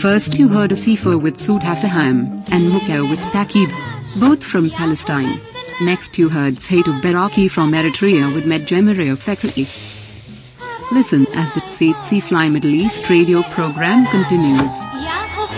First you heard Asifa with Soot Hafaham and Muka with Takib, both from Palestine. Next you heard Saitu Baraki from Eritrea with Medjemere Fekri. Listen as the Tsetse Fly Middle East radio program continues.